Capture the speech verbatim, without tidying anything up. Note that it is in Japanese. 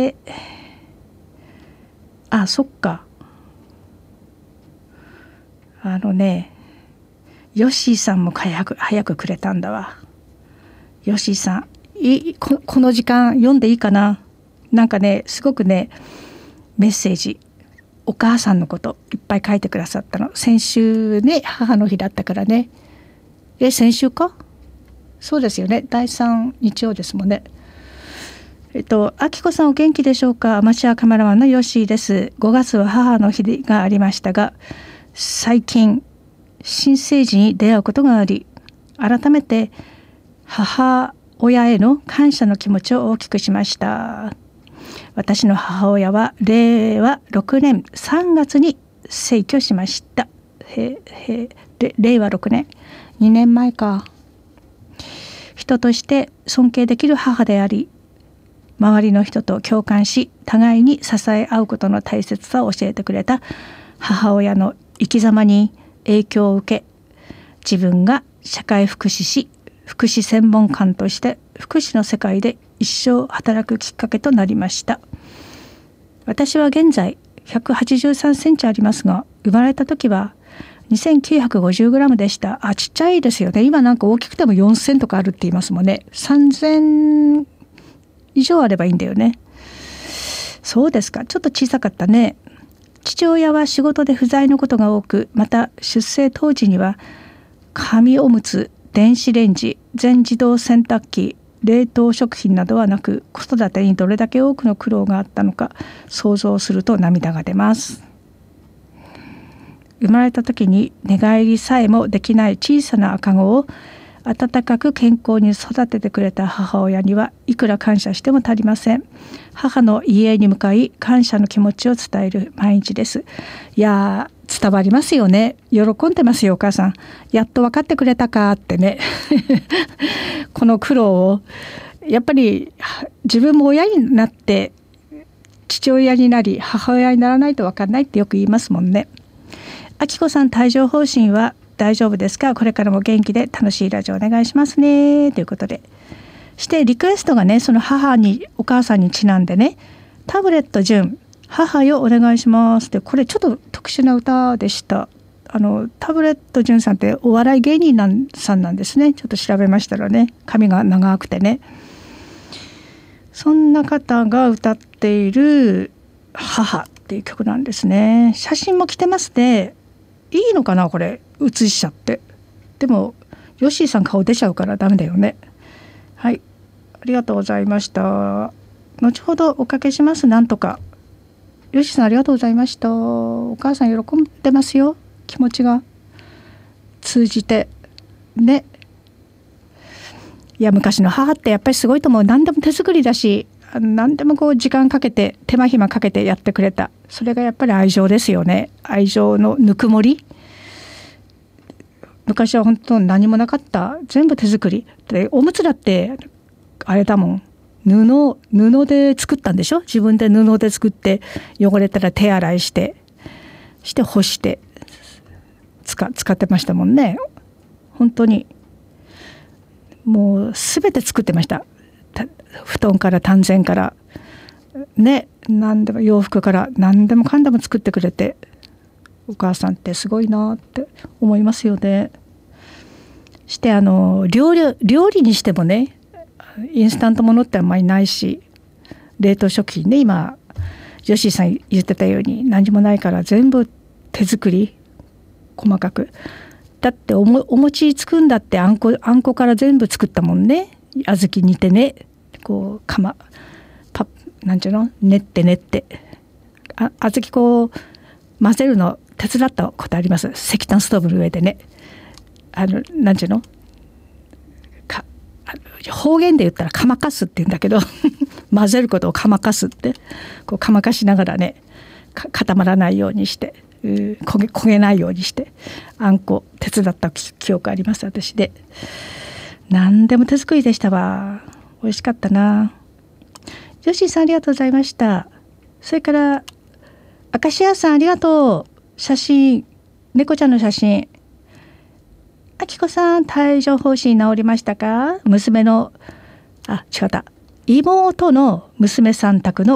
あ、そっか。あのね、ヨッシーさんも早く早くくれたんだわ。ヨッシーさん、いこ、この時間読んでいいかな。なんかね、すごくね、メッセージ、お母さんのこといっぱい書いてくださったの。先週ね、母の日だったからね。え、先週か？そうですよね。だいさん日曜ですもんね。えっと、あきこさんお元気でしょうか。アマチュアカメラマンのヨッシーです。ごがつは母の日がありましたが、最近新生児に出会うことがあり、改めて母親への感謝の気持ちを大きくしました。私の母親はれいわろくねんさんがつに逝去しました。へへれいわろくねん、にねんまえか。人として尊敬できる母であり、周りの人と共感し、互いに支え合うことの大切さを教えてくれた母親の生き様に影響を受け、自分が社会福祉士、福祉専門官として福祉の世界で一生働くきっかけとなりました。私は現在ひゃくはちじゅうさんセンチありますが、生まれた時はにせんきゅうひゃくごじゅうグラムでした。あ、ちっちゃいですよね。今なんか大きくてもよんせんとかあるって言いますもんね。さんぜん以上あればいいんだよね。そうですか。ちょっと小さかったね。父親は仕事で不在のことが多く、また出生当時には紙おむつ、電子レンジ、全自動洗濯機、冷凍食品などはなく、子育てにどれだけ多くの苦労があったのか想像すると涙が出ます。生まれた時に寝返りさえもできない小さな赤子を温かく健康に育ててくれた母親にはいくら感謝しても足りません。母の遺影に向かい感謝の気持ちを伝える毎日です。いやー、伝わりますよね。喜んでますよ、お母さん。やっと分かってくれたかってねこの苦労をやっぱり自分も親になって父親になり母親にならないと分かんないってよく言いますもんね。あきこさん、帯状疱疹は大丈夫ですか？これからも元気で楽しいラジオお願いしますね、ということで。してリクエストがね、その母にお母さんにちなんでね、タブレット純母よお願いしますって、これちょっと特殊な歌でした。あのタブレット純さんってお笑い芸人なんさんなんですね。ちょっと調べましたらね、髪が長くてね、そんな方が歌っている母っていう曲なんですね。写真も来てますね。いいのかなこれ写しちゃって。でもヨッシーさん顔出ちゃうからダメだよね。はい、ありがとうございました。後ほどおかけします。なんとか。ヨッシーさんありがとうございました。お母さん喜んでますよ。気持ちが通じてね。いや、昔の母ってやっぱりすごいと思う。何でも手作りだし、何でもこう時間かけて手間暇かけてやってくれた。それがやっぱり愛情ですよね。愛情のぬくもり。昔は本当に何もなかった。全部手作りで、おむつだってあれだもん、布布で作ったんでしょ。自分で布で作って、汚れたら手洗いしてして干して使使ってましたもんね。本当にもう全て作ってました。布団から短冊からね、何でも洋服から何でもかんでも作ってくれて、お母さんってすごいなって思いますよね。してあの料理料理にしてもね、インスタントものってあんまりないし、冷凍食品ね、今ヨッシーさん言ってたように何もないから全部手作り、細かく。だっておもお餅作るんだって、あんこあんこから全部作ったもんね。小豆煮てね、こうかまパなんていうの、練って練ってあ小豆こう混ぜるの手伝ったことあります。石炭ストーブの上でね、あのなんていうのか、方言で言ったらかまかすって言うんだけど混ぜることをかまかすって、こうかまかしながらね、固まらないようにして、焦げ、焦げないようにしてあんこ手伝った記憶あります。私で何でも手作りでしたわ。美味しかったな。ヨッシーさんありがとうございました。それから明石家さんありがとう。写真、猫ちゃんの写真。あきこさん、帯状疱疹治りましたか？娘のあ違った妹の娘さん宅の